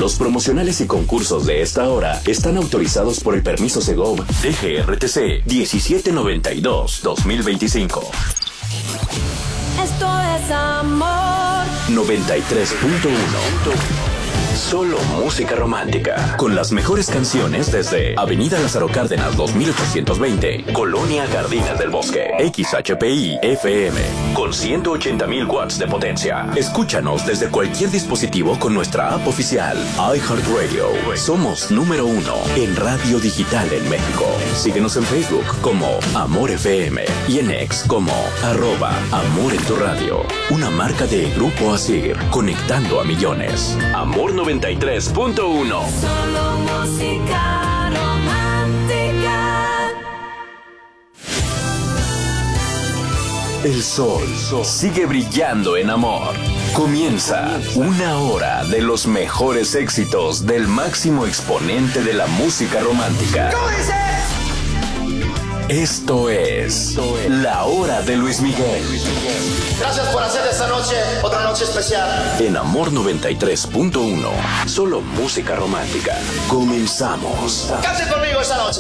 Los promocionales y concursos de esta hora están autorizados por el permiso Segov DGRTC 1792-2025. Esto es amor. 93.1. Solo música romántica. Con las mejores canciones desde Avenida Lázaro Cárdenas 2820, Colonia Jardines del Bosque. XHPI FM con 180,000 watts de potencia. Escúchanos desde cualquier dispositivo con nuestra app oficial iHeartRadio. Somos número 1 en radio digital en México. Síguenos en Facebook como Amor FM y en X como @Amor en tu radio. Una marca de Grupo Asir, conectando a millones. Amor 93.1. Solo música romántica. El sol sigue brillando en amor. Comienza una hora de los mejores éxitos del máximo exponente de la música romántica. ¿Cómo dice? Esto es La Hora de Luis Miguel. Gracias por hacer de esta noche otra noche especial. En Amor 93.1. Solo música romántica. Comenzamos. Cante conmigo esta noche.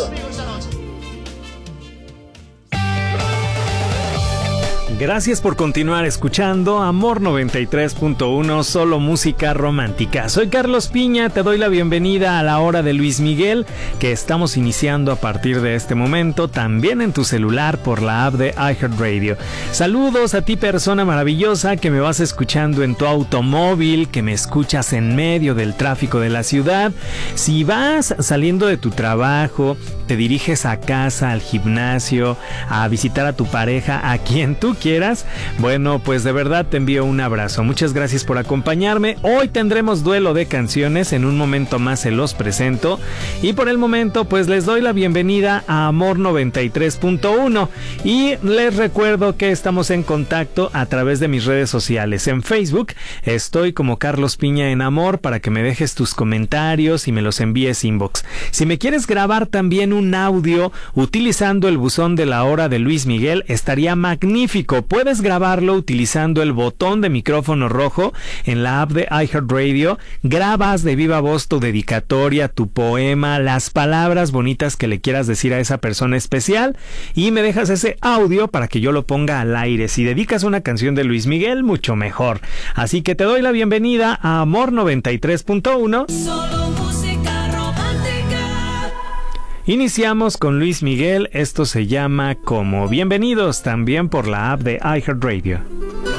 Gracias por continuar escuchando Amor 93.1, solo música romántica. Soy Carlos Piña, te doy la bienvenida a La Hora de Luis Miguel, que estamos iniciando a partir de este momento, también en tu celular por la app de iHeartRadio. Saludos a ti, persona maravillosa, que me vas escuchando en tu automóvil, que me escuchas en medio del tráfico de la ciudad. Si vas saliendo de tu trabajo, te diriges a casa, al gimnasio, a visitar a tu pareja, a quien tú quieras, bueno, pues de verdad te envío un abrazo. Muchas gracias por acompañarme. Hoy tendremos duelo de canciones, en un momento más se los presento. Y por el momento, pues les doy la bienvenida a Amor 93.1. Y les recuerdo que estamos en contacto a través de mis redes sociales. En Facebook estoy como Carlos Piña en Amor, para que me dejes tus comentarios y me los envíes inbox. Si me quieres grabar también un audio utilizando el buzón de La Hora de Luis Miguel, estaría magnífico. Puedes grabarlo utilizando el botón de micrófono rojo en la app de iHeartRadio. Grabas de viva voz tu dedicatoria, tu poema, las palabras bonitas que le quieras decir a esa persona especial y me dejas ese audio para que yo lo ponga al aire. Si dedicas una canción de Luis Miguel, mucho mejor. Así que te doy la bienvenida a Amor 93.1. Solo música romántica. Iniciamos con Luis Miguel, esto se llama Como. Bienvenidos también por la app de iHeartRadio.